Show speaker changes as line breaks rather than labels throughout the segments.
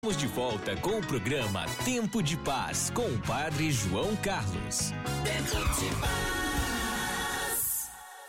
Estamos de volta com o programa Tempo de Paz com o Padre João Carlos. Tempo de Paz.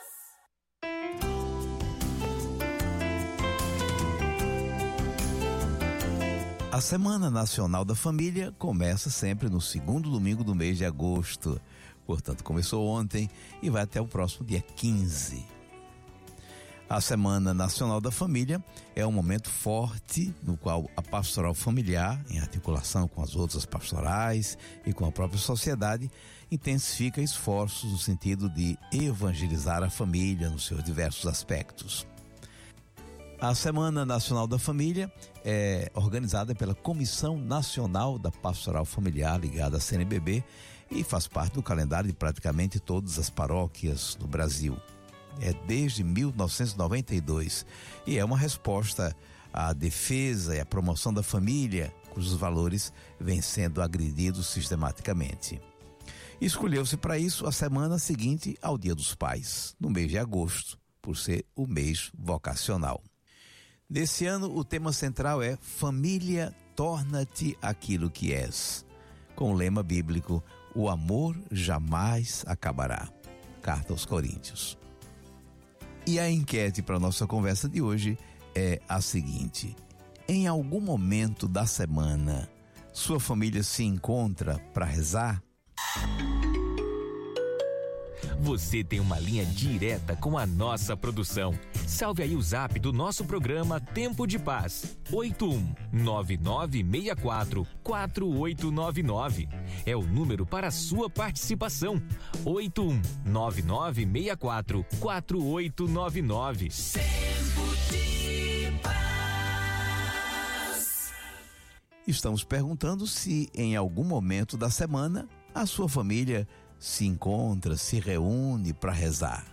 A Semana Nacional da Família começa sempre no segundo domingo do mês de agosto. Portanto, começou ontem e vai até o próximo dia 15. A Semana Nacional da Família é um momento forte no qual a pastoral familiar, em articulação com as outras pastorais e com a própria sociedade, intensifica esforços no sentido de evangelizar a família nos seus diversos aspectos. A Semana Nacional da Família é organizada pela Comissão Nacional da Pastoral Familiar, ligada à CNBB, e faz parte do calendário de praticamente todas as paróquias do Brasil. É desde 1992 e é uma resposta à defesa e à promoção da família, cujos valores vêm sendo agredidos sistematicamente. Escolheu-se para isso a semana seguinte ao Dia dos Pais, no mês de agosto, por ser o mês vocacional. Nesse ano, o tema central é Família, torna-te aquilo que és, com o lema bíblico, o amor jamais acabará. Carta aos Coríntios. E a enquete para a nossa conversa de hoje é a seguinte: em algum momento da semana, sua família se encontra para rezar?
Você tem uma linha direta com a nossa produção. Salve aí o zap do nosso programa Tempo de Paz, 8199644899. É o número para a sua participação, 8199644899. Tempo de
Paz. Estamos perguntando se em algum momento da semana a sua família se encontra, se reúne para rezar.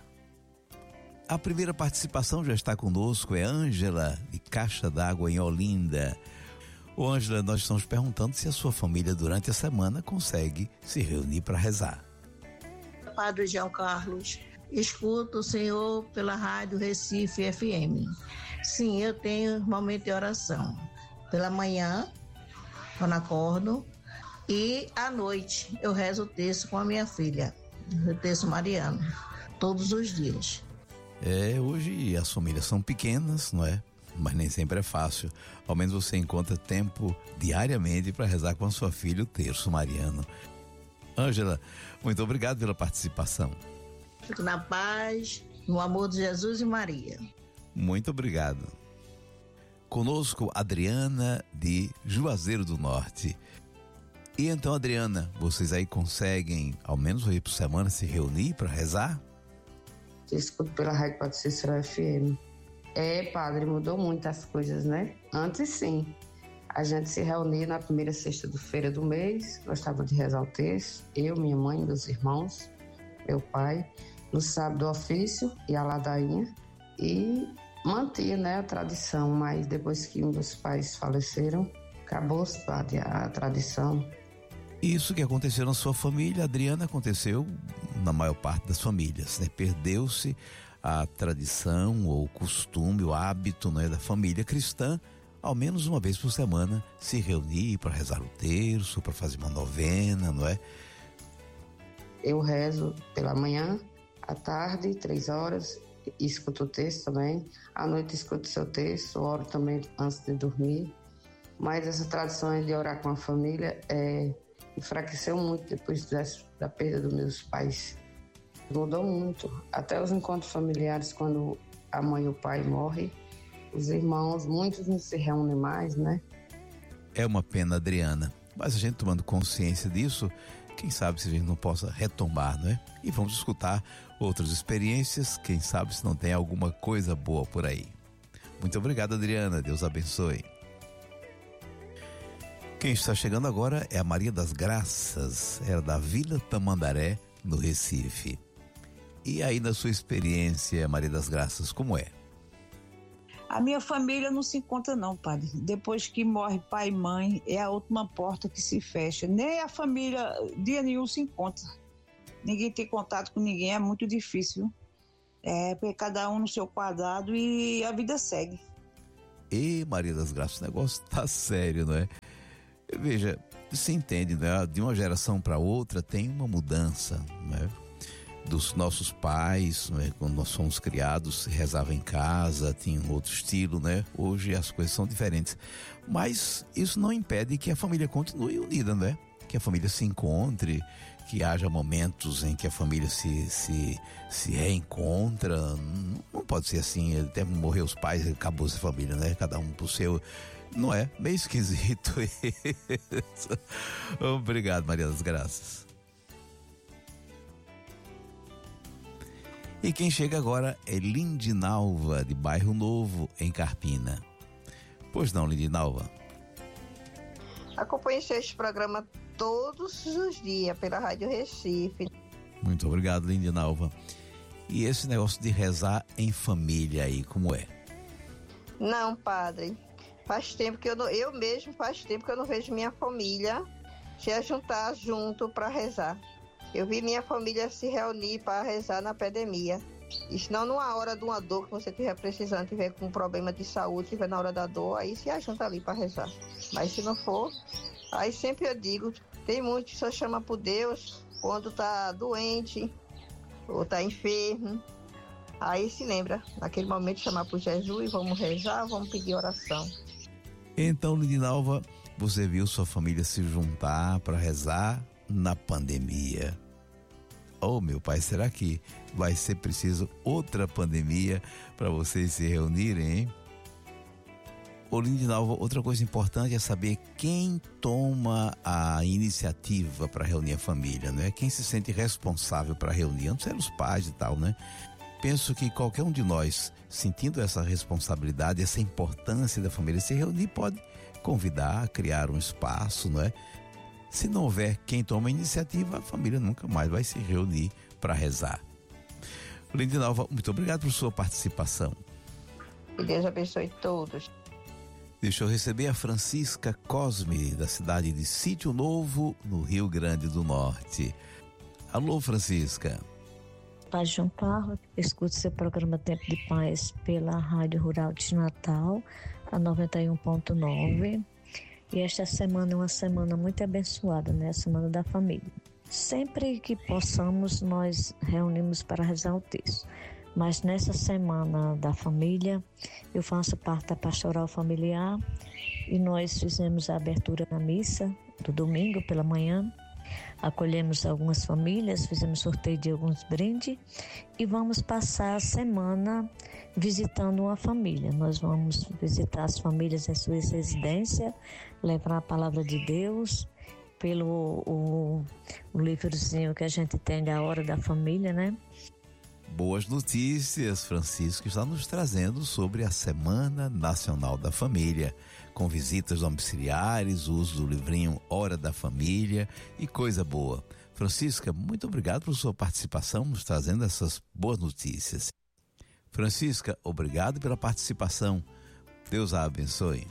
A primeira participação já está conosco, é Ângela, de Caixa d'Água, em Olinda. Ô Ângela, nós estamos perguntando se a sua família durante a semana consegue se reunir para rezar.
Padre João Carlos, escuto o senhor pela rádio Recife FM. Sim, eu tenho momento de oração. Pela manhã, quando acordo, e à noite eu rezo o texto com a minha filha, o texto mariano, todos os dias.
Hoje as famílias são pequenas, não é? Mas nem sempre é fácil. Ao menos você encontra tempo diariamente para rezar com a sua filha o terço mariano. Ângela, muito obrigado pela participação.
Fico na paz, no amor de Jesus e Maria.
Muito obrigado. Conosco, Adriana, de Juazeiro do Norte. E então, Adriana, vocês aí conseguem, ao menos uma vez por semana, se reunir para rezar?
Eu escuto pela Rádio Padre Cícero FM. Padre, mudou muitas coisas, né? Antes, sim. A gente se reunia na primeira sexta-feira do mês, gostava de rezar o texto, eu, minha mãe, meus irmãos, meu pai, no sábado o ofício e a ladainha, e mantinha, né, a tradição, mas depois que um dos pais faleceram, acabou-se, Padre, a tradição.
Isso que aconteceu na sua família, Adriana, aconteceu na maior parte das famílias, né? Perdeu-se a tradição ou o costume, o hábito, né, da família cristã, ao menos uma vez por semana, se reunir para rezar o terço, para fazer uma novena, não é?
Eu rezo pela manhã, à tarde, 3 horas, escuto o texto também. À noite escuto o seu texto, oro também antes de dormir. Mas essa tradição de orar com a família enfraqueceu muito depois da perda dos meus pais. Mudou muito. Até os encontros familiares, quando a mãe e o pai morrem, os irmãos, muitos não se reúnem mais, né?
É uma pena, Adriana. Mas a gente tomando consciência disso, quem sabe se a gente não possa retomar, não é? E vamos escutar outras experiências, quem sabe se não tem alguma coisa boa por aí. Muito obrigado, Adriana. Deus abençoe. Quem está chegando agora é a Maria das Graças, era da Vila Tamandaré, no Recife. E aí, na sua experiência, Maria das Graças, como é?
A minha família não se encontra não, padre. Depois que morre pai e mãe, é a última porta que se fecha. Nem a família, dia nenhum, se encontra. Ninguém tem contato com ninguém, é muito difícil. Porque cada um no seu quadrado e a vida segue.
E Maria das Graças, o negócio tá sério, não é? Veja, se entende, né? De uma geração para outra tem uma mudança, né? Dos nossos pais, né? Quando nós fomos criados, rezava em casa, tinha um outro estilo, né? Hoje as coisas são diferentes, mas isso não impede que a família continue unida, né? Que a família se encontre, que haja momentos em que a família se reencontra. Não pode ser assim, até morrer os pais e acabou essa família, né? Cada um pro seu. Não é? Meio esquisito isso. Obrigado, Maria das Graças. E quem chega agora é Lindinalva, de Bairro Novo, em Carpina. Pois não, Lindinalva?
Acompanho este programa todos os dias pela Rádio Recife.
Muito obrigado, Lindinalva. E esse negócio de rezar em família aí, como é?
Não, padre. Faz tempo que faz tempo que eu não vejo minha família se juntar junto para rezar. Eu vi minha família se reunir para rezar na pandemia. Isso não numa hora de uma dor que você estiver precisando, tiver com um problema de saúde, estiver na hora da dor, aí se ajunta ali para rezar. Mas se não for, aí sempre eu digo, tem muitos que só chamam por Deus quando tá doente ou tá enfermo. Aí se lembra, naquele momento, chamar por Jesus, vamos rezar, vamos pedir oração.
Então, Lindinalva, você viu sua família se juntar para rezar na pandemia. Oh, meu pai, será que vai ser preciso outra pandemia para vocês se reunirem, hein? Ô, Lindinalva, outra coisa importante é saber quem toma a iniciativa para reunir a família, né? Quem se sente responsável para reunir, não sei os pais e tal, né? Penso que qualquer um de nós, sentindo essa responsabilidade, essa importância da família se reunir, pode convidar, criar um espaço, não é? Se não houver quem toma a iniciativa, a família nunca mais vai se reunir para rezar. Lindinalva, muito obrigado por sua participação.
Que Deus abençoe todos.
Deixa eu receber a Francisca Cosme, da cidade de Sítio Novo, no Rio Grande do Norte. Alô, Francisca.
Padre João Carlos, escuto seu programa Tempo de Paz pela Rádio Rural de Natal, a 91.9. E esta semana é uma semana muito abençoada, né? A Semana da Família. Sempre que possamos, nós reunimos para rezar o texto. Mas nessa Semana da Família, eu faço parte da Pastoral Familiar e nós fizemos a abertura na missa do domingo pela manhã. Acolhemos algumas famílias, fizemos sorteio de alguns brindes e vamos passar a semana visitando uma família. Nós vamos visitar as famílias em suas residências, levar a palavra de Deus pelo o livrozinho que a gente tem da Hora da Família, né?
Boas notícias, Francisco está nos trazendo sobre a Semana Nacional da Família, com visitas domiciliares, uso do livrinho Hora da Família e coisa boa. Francisca, muito obrigado por sua participação, nos trazendo essas boas notícias. Francisca, obrigado pela participação. Deus a abençoe.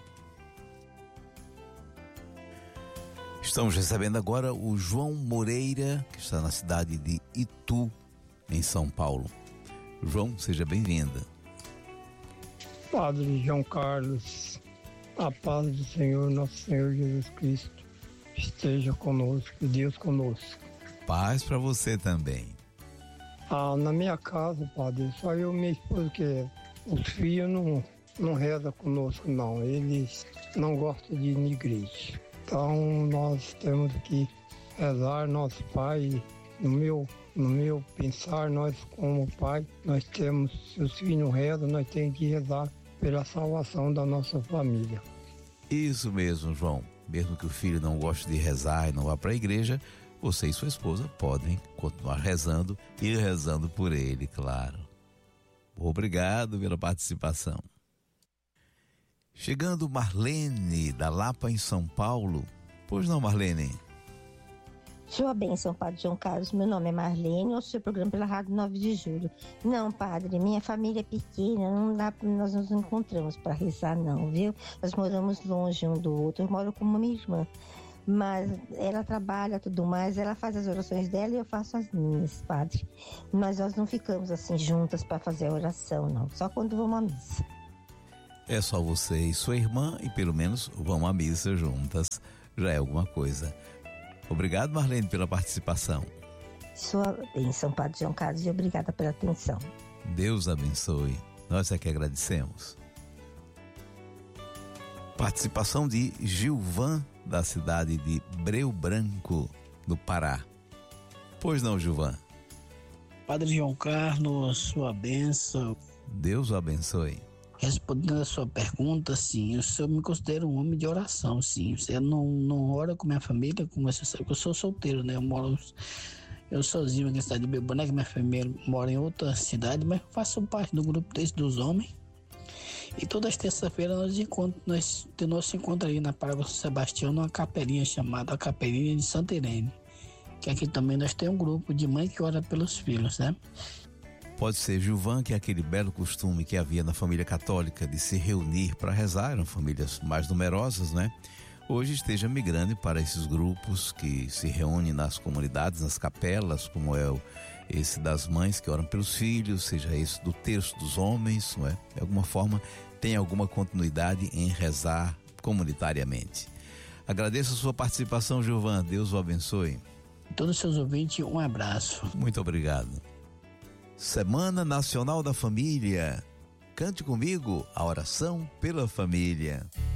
Estamos recebendo agora o João Moreira, que está na cidade de Itu, em São Paulo. João, seja bem-vinda.
Padre João Carlos, a paz do Senhor, nosso Senhor Jesus Cristo, esteja conosco, Deus conosco.
Paz para você também.
Na minha casa, padre, só eu e minha esposa, que os filhos não rezam conosco, não. Eles não gostam de ir na igreja. Então, nós temos que rezar, nosso pai, no meu pensar, nós como pai, nós temos, se os filhos não rezam, nós temos que rezar pela salvação da nossa família.
Isso mesmo, João. Mesmo que o filho não goste de rezar e não vá para a igreja, você e sua esposa podem continuar rezando e rezando por ele, claro. Obrigado pela participação. Chegando Marlene, da Lapa, em São Paulo. Pois não, Marlene?
Sua bênção, Padre João Carlos. Meu nome é Marlene, eu sou programa pela Rádio 9 de Julho. Não, Padre, minha família é pequena, não dá, nós nos encontramos para rezar, não, viu? Nós moramos longe um do outro, eu moro com uma minha irmã. Mas ela trabalha, tudo mais, ela faz as orações dela e eu faço as minhas, Padre. Mas nós não ficamos assim juntas para fazer a oração, não. Só quando vamos à missa.
É só você e sua irmã e pelo menos vão à missa juntas. Já é alguma coisa. Obrigado, Marlene, pela participação.
Sua bênção, Padre João Carlos, e obrigada pela atenção.
Deus abençoe. Nós é que agradecemos. Participação de Gilvan, da cidade de Breu Branco, do Pará. Pois não, Gilvan?
Padre João Carlos, sua bênção.
Deus o abençoe.
Respondendo a sua pergunta, sim, eu me considero um homem de oração, sim. Eu não oro com minha família, como você sabe, eu sou solteiro, né? Eu sozinho aqui na cidade de Belborné, que minha família mora em outra cidade, mas faço parte do grupo dos homens. E todas as terças-feiras nós se encontramos aí na Paróquia São Sebastião, numa capelinha chamada a Capelinha de Santa Irene. Que aqui também nós temos um grupo de mãe que ora pelos filhos, né?
Pode ser, Gilvan, que é aquele belo costume que havia na família católica de se reunir para rezar, eram famílias mais numerosas, né? Hoje esteja migrando para esses grupos que se reúnem nas comunidades, nas capelas, como é esse das mães que oram pelos filhos, seja esse do terço dos homens, não é? De alguma forma tem alguma continuidade em rezar comunitariamente. Agradeço a sua participação, Gilvan. Deus o abençoe.
Todos os seus ouvintes, um abraço.
Muito obrigado. Semana Nacional da Família. Cante comigo a oração pela família.